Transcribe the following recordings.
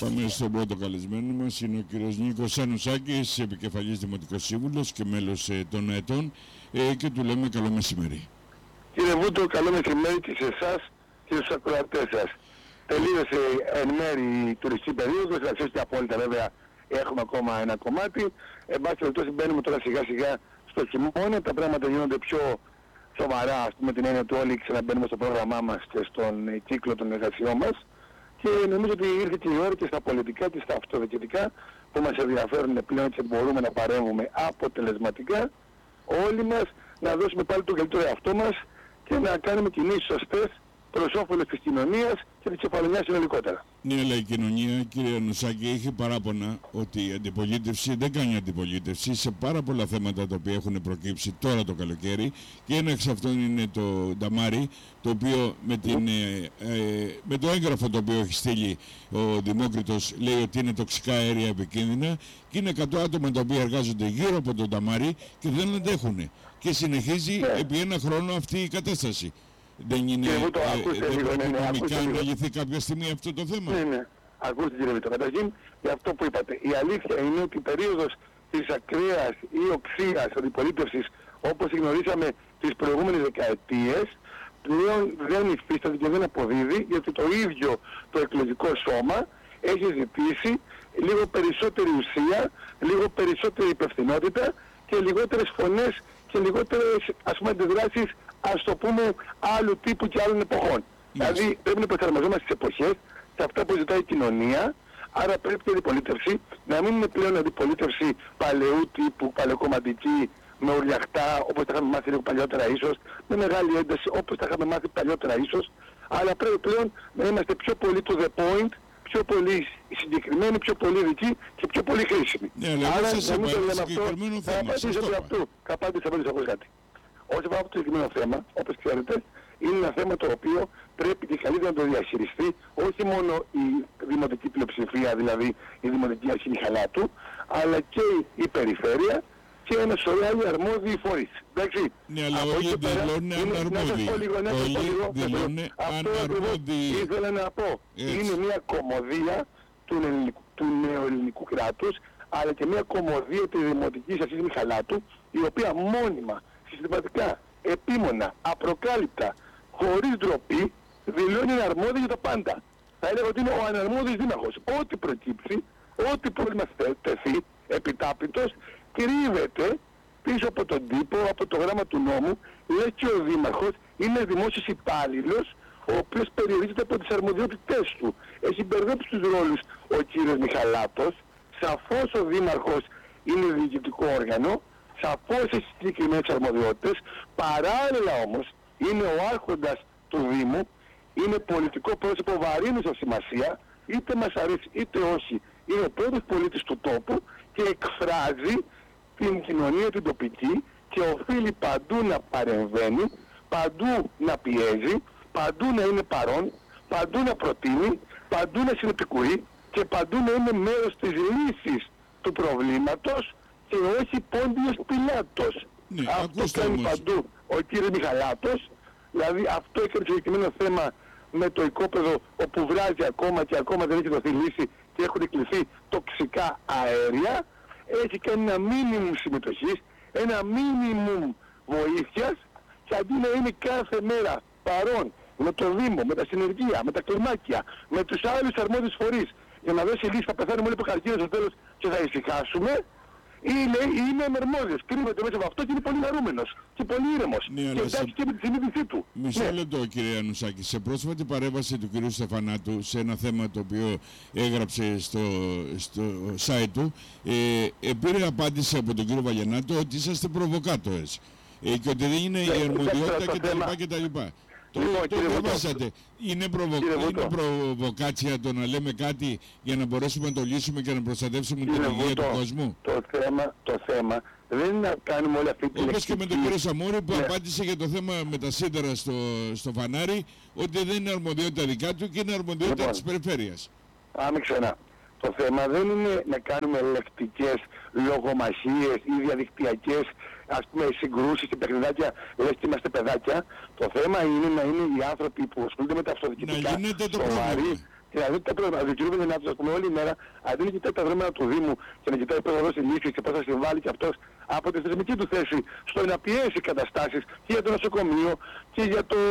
Πάμε στον πρώτο καλεσμένο μας, είναι ο κύριος Νίκος Ανουσάκης, επικεφαλής Δημοτικός Σύμβουλος και μέλος των ΕΤΟΝ, και του λέμε καλό μεσημέρι. Κύριε Βούτο, καλό μεσημέρι και σε εσάς και στους ακροατές σας. Τελείωσε εν μέρη η τουριστική περίοδος, δηλαδή και απόλυτα βέβαια έχουμε ακόμα ένα κομμάτι. Εν πάση περιπτώσει μπαίνουμε τώρα σιγά σιγά στο χειμώνα, τα πράγματα γίνονται πιο σοβαρά, ας πούμε, την έννοια του όλοι ξαναμπαίνουμε στο πρόγραμμά μας και στον κύκλο των εργασιών μας. Και νομίζω ότι ήρθε και η ώρα και στα πολιτικά και στα αυτοδιοικητικά που μας ενδιαφέρουν πλέον και μπορούμε να παρέμβουμε αποτελεσματικά όλοι μας, να δώσουμε πάλι το καλύτερο εαυτό μας και να κάνουμε κινήσεις σωστές προς όφελος της κοινωνίας και της κεφαλαιονιάς συνολικότερα. Ναι, αλλά η κοινωνία, κύριε Ανουσάκη, έχει παράπονα ότι η αντιπολίτευση δεν κάνει αντιπολίτευση σε πάρα πολλά θέματα τα οποία έχουν προκύψει τώρα το καλοκαίρι, και ένα εξ αυτών είναι το Νταμάρι, το οποίο με το έγγραφο το οποίο έχει στείλει ο Δημόκριτος λέει ότι είναι τοξικά αέρια επικίνδυνα, και είναι 100 άτομα τα οποία εργάζονται γύρω από το Νταμάρι και δεν αντέχουν, και συνεχίζει επί ένα χρόνο αυτή η κατάσταση. Δεν είναι νομικά να λυθεί κάποια στιγμή αυτό το θέμα? Ναι. Ακούστε κύριε Βίτο, καταρχήν για αυτό που είπατε. Η αλήθεια είναι ότι η περίοδος της ακραίας ή οξείας αντιπολίτευσης όπως γνωρίσαμε τις προηγούμενες δεκαετίες πλέον δεν υφίσταται και δεν αποδίδει, γιατί το ίδιο το εκλογικό σώμα έχει ζητήσει λίγο περισσότερη ουσία, λίγο περισσότερη υπευθυνότητα και λιγότερες φωνές και λιγότερες, ας πούμε, αντιδράσεις, ας το πούμε, άλλου τύπου και άλλων εποχών. Δηλαδή πρέπει να προσαρμοζόμαστε στις εποχές, σε αυτά που ζητάει η κοινωνία, άρα πρέπει η αντιπολίτευση να μην είναι πλέον αντιπολίτευση παλαιού τύπου, παλαιοκομματική, με ουρλιαχτά, όπως τα είχαμε μάθει λίγο παλιότερα ίσως, με μεγάλη ένταση, όπως τα είχαμε μάθει παλιότερα ίσως, αλλά πρέπει πλέον να είμαστε πιο πολύ to the point, πιο πολύ συγκεκριμένοι, πιο πολύ ειδικοί και πιο πολύ χρήσιμοι. Ναι, αλλά άρα να μην το λέμε αυτό, θα απαντήσω σε αυτό. Θα απαντήσω κάτι. Όσο αφορά αυτό το συγκεκριμένο θέμα, όπως ξέρετε, είναι ένα θέμα το οποίο πρέπει και καλύτερα να το διαχειριστεί όχι μόνο η δημοτική πλειοψηφία, δηλαδή η δημοτική αρχή Μιχαλάτου, αλλά και η περιφέρεια και ένα σωρό άλλοι αρμόδιοι φορείς. Εντάξει. Ναι, αλλά όλοι δηλώνουν αναρμόδιοι. Αυτό ακριβώς ήθελα να πω. Είναι μια κωμωδία του νεοελληνικού κράτους, αλλά και μια κωμωδία της δημοτικής αρχής Μιχαλάτου, η οποία μόνιμα, συστηματικά, επίμονα, απροκάλυπτα, χωρίς ντροπή, δηλώνει αναρμόδιο για τα πάντα. Θα έλεγα ότι είναι ο αναρμόδιος δήμαρχος. Ό,τι προκύψει, ό,τι πρόβλημα τεθεί, επιτάπητος, κρύβεται πίσω από τον τύπο, από το γράμμα του νόμου, λέει και ο δήμαρχος είναι δημόσιος υπάλληλος, ο οποίος περιορίζεται από τις αρμοδιότητές του. Έχει μπερδέψει τους ρόλους ο κύριος Μιχαλάτος, σαφώς ο δήμαρχος είναι διοικητικό όργανο, σαφώς έχει συγκεκριμένες αρμοδιότητες, παράλληλα όμως είναι ο άρχοντας του Δήμου, είναι πολιτικό πρόσωπο βαρύνουσα σημασία, είτε μας αρέσει είτε όχι, είναι ο πρώτος πολίτης του τόπου και εκφράζει την κοινωνία την τοπική και οφείλει παντού να παρεμβαίνει, παντού να πιέζει, παντού να είναι παρόν, παντού να προτείνει, παντού να συνεπικουρεί και παντού να είναι μέρος της λύσης του προβλήματος και όχι Πόντιος Πιλάτος. Ναι, αυτό κάνει παντού ο κύριος Μιχαλάτος, δηλαδή αυτό έκανε το συγκεκριμένο θέμα με το οικόπεδο όπου βράζει ακόμα και ακόμα δεν έχει δοθεί λύση και έχουν κληθεί τοξικά αέρια. Έχει κάνει ένα μίνιμουμ συμμετοχής, ένα μίνιμουμ βοήθειας και αντί να είναι κάθε μέρα παρόν με το Δήμο, με τα συνεργεία, με τα κλιμάκια, με τους άλλους αρμόδιους φορείς για να δώσει λύση, θα πεθάνουμε όλοι από καρκίνο στο τέλος και θα ησυχάσουμε, είναι αναρμόδιος, κρύβεται μέσα από αυτό και είναι πολύ χαρούμενος και πολύ ήρεμος. Ναι, και εντάξει και με τη συνείδησή του. Μισό λεπτό κύριε Ανουσάκη, σε πρόσφατη παρέμβαση του κυρίου Στεφανάτου σε ένα θέμα το οποίο έγραψε στο site του, πήρε απάντηση από τον κύριο Βαγενάτο ότι είσαστε προβοκάτορες και ότι δεν είναι η αρμοδιότητα κτλ. Το διαβάσατε. Είναι προβοκάτσια το να λέμε κάτι για να μπορέσουμε να το λύσουμε και να προστατεύσουμε την υγεία του κόσμου? Το θέμα δεν είναι να κάνουμε όλη αυτή την όπως και με τον κύριο Σαμούρη που απάντησε για το θέμα με τα σίδερα στο φανάρι, ότι δεν είναι αρμοδιότητα δικά του και είναι αρμοδιότητα της περιφέρειας. Άμε ξανά. Το θέμα δεν είναι να κάνουμε λεκτικές λογομαχίες ή διαδικτυακές, ας πούμε, συγκρούσεις και παιχνιδάκια, λες και είμαστε παιδάκια. Το θέμα είναι να είναι οι άνθρωποι που ασχολούνται με τα αυτοδιοικητικά σοβαροί, και να δείτε τα πρόβλημα. Ο κ. Βενιζέλος, ας πούμε, όλη η μέρα, αντί να κοιτάει τα δρόμενα του Δήμου και να κοιτάει πώς θα δώσει λύσεις και πώς θα συμβάλλει και αυτός από τη θεσμική του θέση στο να πιέσει καταστάσεις και για το νοσοκομείο και για το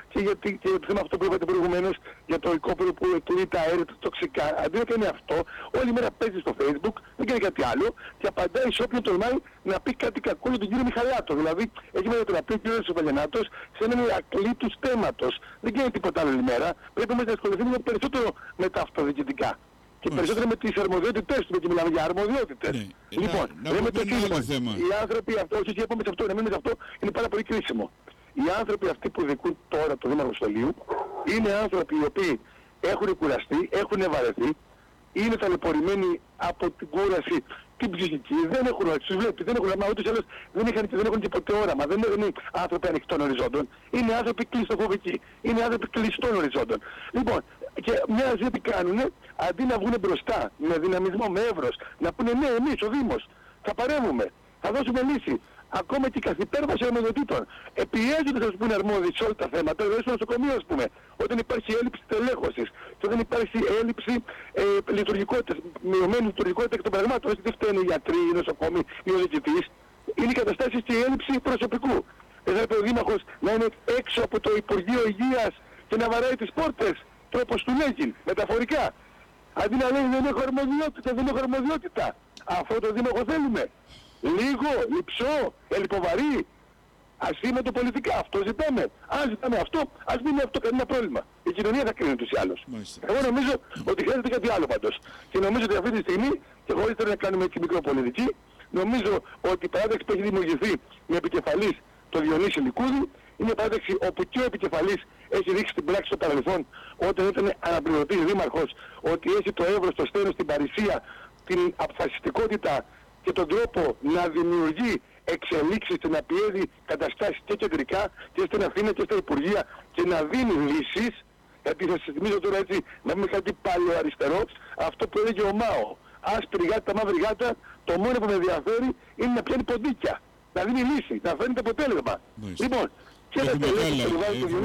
θέμα αυτό που είπατε προηγουμένως, για το οικόπεδο που εκκλεί τα αέρια, τα τοξικά. Αντί να κάνει αυτό, όλη η μέρα παίζει στο Facebook, δεν κάνει κάτι άλλο και απαντάει σε όποιον τολμάει να πει κάτι κακό για τον κύριο Μιχαλάτο. Δηλαδή, έχει μετατραπεί ο κύριος Βαλιανάτος σε έναν Ηρακλή του στέματος. Δεν κάνει τίποτα άλλο η μέρα. Πρέπει όμως να ασχοληθούμε περισσότερο με τα αυτοδιοικητικά. Και περισσότερο με τις αρμοδιότητες του, γιατί μιλάμε για αρμοδιότητες. Ναι. Λοιπόν, λέμε το άλλο θέμα. Οι άνθρωποι αυτό, όχι είπαμε σε αυτό, να μείνουμε σε αυτό, είναι πάρα πολύ κρίσιμο. Οι άνθρωποι αυτοί που δικούν τώρα το Δήμαρχο Στολίου είναι άνθρωποι οι οποίοι έχουν κουραστεί, έχουν βαρεθεί, είναι ταλαιπωρημένοι από την κούραση την ψυχική, δεν έχουν, τους βλέπει, δεν έχουν, μα ούτως ή άλλως δεν έχουν και ποτέ όραμα, δεν είναι άνθρωποι ανοιχτών οριζόντων, είναι άνθρωποι κλειστοφοβικοί, είναι άνθρωποι κλειστών οριζόντων. Λοιπόν, και μια ζωή τι κάνουνε, αντί να βγουν μπροστά με δυναμισμό, με εύρος, να πούνε ναι, εμείς ο Δήμος θα παρέμβουμε, θα δώσουμε λύση. Ακόμα και η καθυπέρβαση αρμοδιοτήτων. Πιέζονται, ας πούμε, αρμόδιοι σε όλα τα θέματα, δηλαδή στο νοσοκομείο, ας πούμε, όταν υπάρχει έλλειψη τελέχωσης και όταν υπάρχει έλλειψη λειτουργικότητας, μειωμένη λειτουργικότητα εκ των πραγμάτων, όχι δεν φταίνουν οι γιατροί, οι νοσοκόμοι, οι οδηγητής, είναι οι καταστάσεις και η έλλειψη προσωπικού. Δηλαδή ο Δήμαρχος να είναι έξω από το Υπουργείο Υγείας και να βαράει τις πόρτες, τρόπος του λέγει, μεταφορικά. Αντί να λέει δεν έχω αρμοδιότητα, δεν έχω αρμοδιότητα. Αυτό το Δήμαρχο θέλουμε. Λίγο, λειψό, ελποβαρή, ασήμαντο πολιτικά. Αυτό ζητάμε. Αν ζητάμε αυτό, ας μην είναι αυτό κανένα πρόβλημα. Η κοινωνία θα κρίνει τους ή άλλους. Εγώ νομίζω ότι χρειάζεται κάτι άλλο πάντως. Και νομίζω ότι αυτή τη στιγμή, και χωρίς τώρα να κάνουμε έτσι μικροπολιτική, νομίζω ότι η παράταξη που έχει δημιουργηθεί με επικεφαλής το Διονύση Λικούδη, είναι μια παράταξη όπου και ο επικεφαλής έχει δείξει την πράξη στο παρελθόν, όταν ήταν αναπληρωτής δήμαρχος, ότι έχει το εύρος, το στένος, την παρησία, την αποφασιστικότητα και τον τρόπο να δημιουργεί εξελίξεις και να πιέζει καταστάσεις και κεντρικά και στην Αθήνα και στα Υπουργεία και να δίνει λύσεις. Γιατί θα σας θυμίζω τώρα έτσι να μην κάτι παλαιό αριστερό, αυτό που έλεγε ο Μάο. Άσπρη γάτα, μαύρη γάτα, το μόνο που με ενδιαφέρει είναι να πιάνει ποντίκια, να δίνει λύση, να φέρνει το αποτέλεσμα. Λοιπόν, και τα στελέχη που περιβάλλουν τον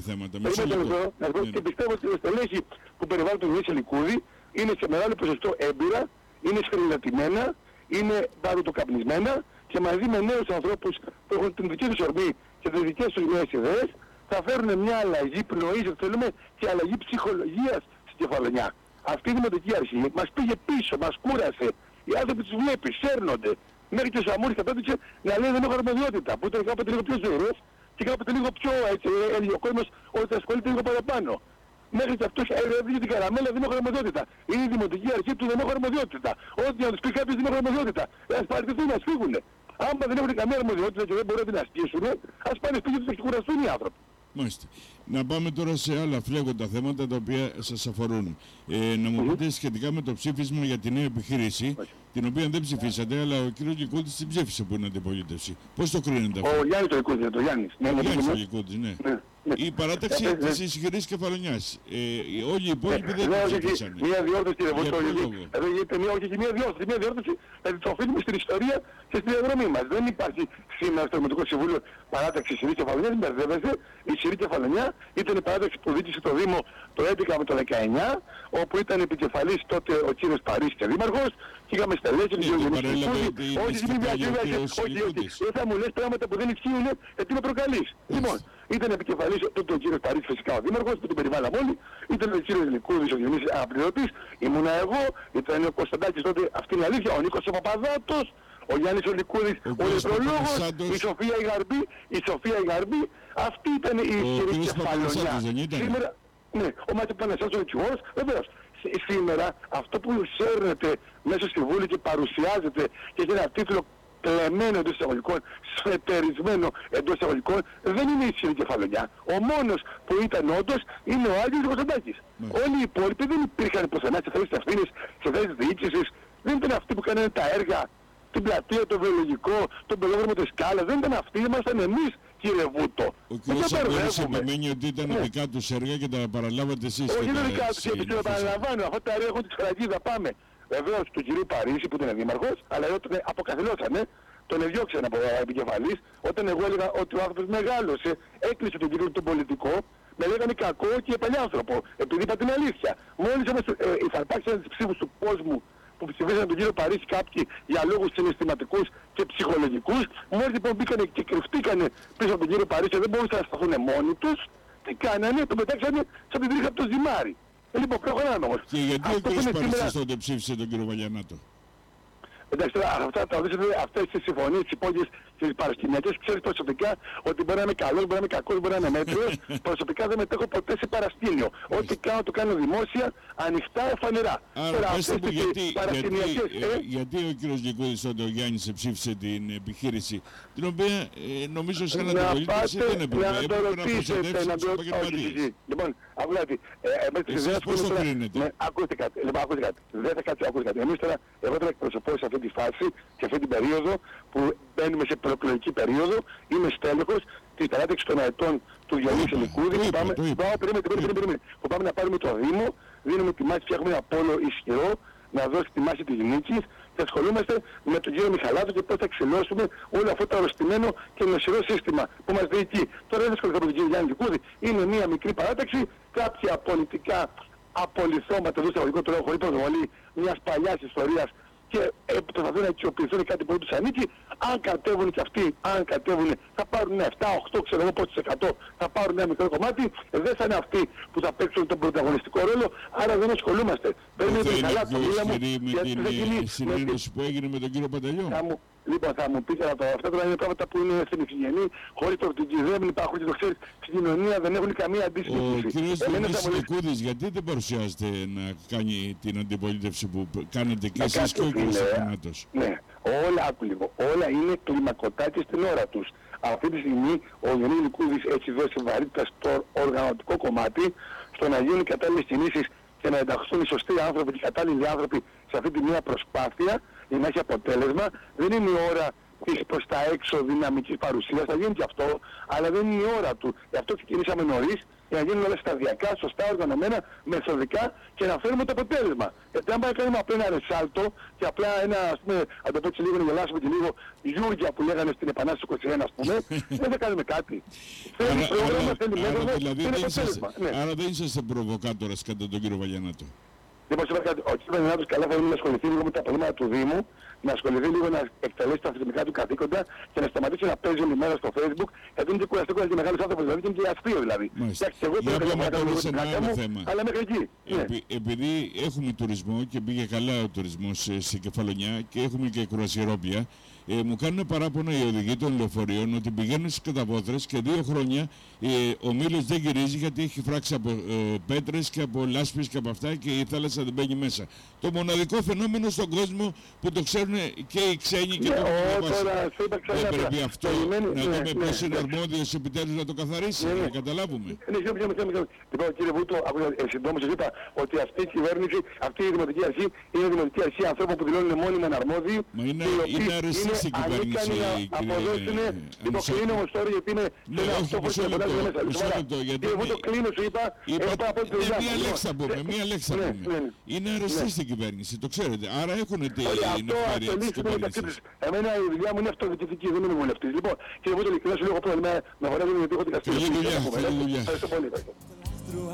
Διονύση, και πιστεύω ότι τα στελέχη που περιβάλλουν τον Διονύση Λικούδη είναι σε μεγάλο ποσοστό έμπειρα, είναι σφαιριλατημένα, είναι παρουτοκαπνισμένα και μαζί με νέους ανθρώπους που έχουν την δική τους ορμή και τις δικές τους νέες ιδέες θα φέρουν μια αλλαγή πνοής, θέλουμε, και αλλαγή ψυχολογίας στην Κεφαλονιά. Αυτή η δημοτική αρχή μας πήγε πίσω, μας κούρασε. Οι άνθρωποι τους βλέπει, σέρνονται. Μέχρι και ο Σαμούρης κατέβηκε να λέει δεν έχω αρμοδιότητα, που ήταν κάποτε λίγο πιο ζωηρός και κάποτε λίγο πιο ελιοκόσμος, ότι ασχολείται λίγο παραπάνω. Μέχρι και αυτός έβγαινε την καραμέλα, δεν έχω αρμοδιότητα. Είναι η δημοτική αρχή του δεν έχω αρμοδιότητα. Ό,τι να τους πει κάποιος δεν έχω αρμοδιότητα. Ας παραιτηθούν, ας φύγουνε. Άμα δεν έχουν καμία αρμοδιότητα και δεν μπορούν να την ασκήσουν, ας πάνε σπίτι τους και κουραστούν οι άνθρωποι. Μάλιστα. Να πάμε τώρα σε άλλα φλέγοντα θέματα τα οποία σας αφορούν. Να μου πείτε σχετικά με το ψήφισμα για τη νέα επιχείρηση, την οποία δεν ψηφίσατε, αλλά ο κ. Λικούδης την ψήφισε που είναι αντιπολίτευση. Πώς το κρίνετε αυτό? Ο Γιάννης ο Λικούδης, το Γιάννης. Ο Γιάννης ο Λικούδης, ναι. Η παράταξη της ισχυρής Κεφαλονιάς. Όλοι οι υπόλοιποι δεν την ψήφισαν. Μία διόρθωση, κύριε Βοστόλη. Εδώ γίνεται μία διόρθωση. Δηλαδή το οφείλουμε στην ιστορία και στη διαδρομή μας. Δεν υπάρχει σήμερα στο Δημοτικό Συμβούλιο παράταξη ισχυρής Κεφαλονιάς. Μην μπερδεύεστε. Η ισχυρή Κεφαλονιά ήταν η παράταξη που δίκησε το Δήμο το 11 με το 19, όπου ήταν επικεφαλής τότε ο κύριος Παρίσι και δήμαρχος και είχαμε στελέχη του Διονύση. Όχι, δεν θα μου λες πράγματα που δεν ισχύουν, γιατί με προκαλείς. Λοιπόν, ήταν επικεφαλής τότε ο κύριος Παρίσι, φυσικά ο δήμαρχος, που τον περιβάλαμε όλοι, ήταν ο κύριος Λικούδης, ο Διονύσης αναπληρωτής, ήμουνα εγώ, ήταν ο Κωνσταντάκης τότε, αυτή είναι αλήθεια, ο Νίκος ο Παπαδάτος, ο Γιάννης ο Λικούδης, ο Λετρολόγος, η Σοφία η Γαρμπή, αυτή ήταν η ισχυρή Κεφαλονιά. Σήμερα, ναι, ο Μάτσο Πανασιάς ο Ρητσιός, βεβαίως. Σήμερα αυτό που σέρνεται μέσα στη Βούλη και παρουσιάζεται και έχει ένα τίτλο κλεμμένο εντός εισαγωγικών, σφετερισμένο εντός εισαγωγικών, δεν είναι η ισχυρή Κεφαλονιά. Ο μόνος που ήταν όντως είναι ο Άγγελος Κωνσταντάκης. Όλοι οι υπόλοιποι δεν υπήρχαν πουθενά σε θέσεις ευθύνης, σε θέσεις διοίκησης, δεν ήταν αυτοί που κάνανε τα έργα, την πλατεία, το βιολογικό, τον πελόγραμμο της Σκάλας, δεν ήταν αυτοί, ήμασταν εμείς, κύριε Βούτο. Ο κ. Σαμπέρης επιμένει ότι ήταν δικά τους έργα και τα παραλάβατε εσείς. Όχι, δεν είναι δικά τους έργα, και τα παραλαμβάνω. Αυτά τα έργα έχουν τη σφραγίδα, πάμε. Βεβαίως του κυρίου Παρίσι που ήταν δήμαρχος, αλλά όταν αποκαθιλώσανε, τον εδιώξαν από επικεφαλής, όταν εγώ έλεγα ότι ο άνθρωπος μεγάλωσε, έκλεισε τον κύριο τον πολιτικό, με λέγανε κακό και παλιάνθρωπο, επειδή είπα την αλήθεια. Μόλις όμως θα υπάρξει ένας ψήφους του κόσμου που ψηφίσαν τον κύριο Παρίσι κάποιοι για λόγους συναισθηματικούς και ψυχολογικούς, μόλις λοιπόν μπήκανε και κρυφτήκανε πίσω από τον κύριο Παρίσι, δεν μπορούσαν να σταθούν μόνοι τους, τι κάνανε, τον πετάξανε σαν την τρίχα από το ζυμάρι. Λοιπόν, προχωράμε όμως. Και γιατί ο κύριος Παρίσι τότε ψήφισε τον κύριο Βαγιανάτο? Εντάξει, τώρα αυτά τα ρωτήσετε, αυτές τις συμφωνίες, τις υπόγειες και τις παρασκηνιακές, ξέρεις προσωπικά ότι μπορεί να είμαι καλός, μπορεί να είμαι κακός, μπορεί να είμαι μέτριος. Προσωπικά δεν μετέχω ποτέ σε παρασκήνιο. Ό,τι κάνω το κάνω δημόσια, ανοιχτά, φανερά. Άρα πέστε μου γιατί ο κύριος Γεκούδης τότε, ο Γιάννης, ψήφισε την επιχείρηση, την οποία νομίζω σε ένα αντιπολίτευση δεν έπρεπε να προστατεύσει τους επαγγελματίες. Λοιπόν, ακούστε εσείς πώς το κρίνετε? Ακούστε κάτι, δεν θα κάτσω, ακούστε κάτι. Εμείς τώρα, εγώ τώρα εκπροσωπώ σε αυτή τη φάση και αυτή την περίοδο που μπαίνουμε σε προεκλογική περίοδο, είμαι στέλεχος της παράταξης των ετών του Διονύση Λικούδη, που πάμε να πάρουμε το Δήμο, δίνουμε τη μάχη, φτιάχνουμε ένα πόλο ισχυρό, να δώσει τη μάχη της νίκης και ασχολούμαστε με τον κύριο Μιχαλάτο και πώς θα εξελώσουμε όλο αυτό το αρρωστημένο και νοσηρό σύστημα που μας διοικεί. Τώρα δεν ασχοληθούμε με τον κύριο Γιάννη Λικούδη, είναι μια μικρή παράταξη, κάποια πολιτικά απολυθώματα εδώ στο αγωγικό τρόπο χωρίς προσβολή μιας παλιάς ιστορίας και προσπαθούν να εξοπλιστούν κάτι που τους ανήκει. Αν κατέβουν και αυτοί, θα πάρουν 7, 8, ξέρω εγώ πόσο % θα πάρουν ένα μικρό κομμάτι, δεν θα είναι αυτοί που θα παίξουν τον πρωταγωνιστικό ρόλο, άρα δεν ασχολούμαστε. Δεν είναι με την συνένωση που έγινε με τον κύριο Παντελιό. Λοιπόν, θα μου πείτε αυτά τώρα είναι πράγματα που είναι στην ευγενή, χωρίς προοπτική, δεν υπάρχουν και το ξέρεις, στην κοινωνία δεν έχουν καμία αντίστοιχη. Ο κύριος Διονύσης Λικούδης γιατί δεν παρουσιάζεται να κάνει την αντιπολίτευση που κάνετε και εσείς και ο κύριος Αθανάτος? Ναι, όλα είναι κλιμακωτάκια στην ώρα τους. Αυτή τη στιγμή ο Διονύσης Λικούδης έχει δώσει βαρύτητα στο οργανωτικό κομμάτι, στο να γίνουν κατάλληλες κινήσεις και να ενταχθούν οι σωστοί άνθρωποι και οι κατάλληλοι άνθρωποι σε αυτή τη μία προσπάθεια για να έχει αποτέλεσμα. Δεν είναι η ώρα της προς τα έξω δυναμικής παρουσίας, θα γίνει και αυτό, αλλά δεν είναι η ώρα του. Γι' αυτό ξεκινήσαμε νωρίς, για να γίνουν όλα σταδιακά, σωστά, οργανωμένα, μεθοδικά και να φέρουμε το αποτέλεσμα. Γιατί αν πάμε κάνουμε απλά ένα ρεσάλτο και απλά ένα, ας πούμε, αν το πω έτσι λίγο, να γελάσουμε και λίγο γιούργια που λέγανε στην Επανάσταση 21, ας πούμε, δεν θα κάνουμε κάτι. Θέλει πρόγραμμα, θέλει μέθοδο, θέλει αποτέλεσμα. Άρα δεν είσαστε προβοκάτορας κατά τον κύριο Βαγιανάτο? Λοιπόν, ο κ. Βαγιανάτος καλά θα είναι να ασχοληθεί λίγο με τα προβλήματα του Δήμου, να ασχοληθεί λίγο να εκτελέσει τα θεσμικά του καθήκοντα και να σταματήσει να παίζει όλη μέρα στο Facebook, γιατί είναι και κουραστικό, γιατί μεγάλος άνθρωπος δηλαδή και είναι και αστείο δηλαδή. Εντάξει, εγώ πρέπει να κάνω σε ένα άλλο θέμα. Αλλά μέχρι εκεί. Επειδή έχουμε τουρισμό και πήγε καλά ο τουρισμός σε Κεφαλονιά και έχουμε και κουρασιερόπια, μου κάνουν παράπονα οι οδηγοί των λεωφορείων ότι πηγαίνουν στις καταβόθρες και 2 χρόνια ο Μήλος δεν γυρίζει γιατί έχει φράξει από πέτρες και από λάσπες και από αυτά και η θάλασσα δεν μπαίνει μέσα. Το μοναδικό φαινόμενο στον κόσμο που το ξέρουν και οι ξένοι και το έχουν. Δεν πρέπει αυτό να δούμε ποιος είναι αρμόδιος επιτέλους να το καθαρίσει, να καταλάβουμε. Λοιπόν, κύριε Βούτο, συντόμως σας είπα ότι αυτή η κυβέρνηση, αυτή η δημοτική αρχή είναι δημοτική αρχή ανθρώπων που δηλώνουν μόνιμα αρμόδιοι. Μα είναι αρεστή στην κυβέρνηση, κύριε. Λοιπόν, κλείνω όμως τώρα γιατί είναι όχι, μισό λεπτό, γιατί Βούτο, κλείνω, σου είπα μία λέξη θα πούμε, είναι αρεστή στην κυβέρνηση, το ξέρετε, άρα έχουν την ευκαιρία της κυβέρνησης. Εμένα η δουλειά μου είναι αυτοδιοικητική, δεν είμαι βουλευτής. Λοιπόν, κύριε Βούτο, ειλικρινά σου λέω πρόβλημα να χωράζομαι γιατί έχω την καστήλια. Καλή δουλειά.